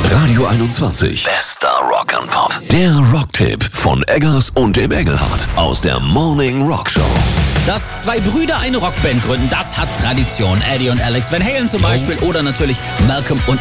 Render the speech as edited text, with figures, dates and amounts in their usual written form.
Radio 21. Bester Rock'n'Pop. Der Rocktipp von Eggers und dem Engelhardt aus der Morning Rock Show. Dass zwei Brüder eine Rockband gründen, das hat Tradition. Eddie und Alex Van Halen zum Beispiel oder natürlich Malcolm und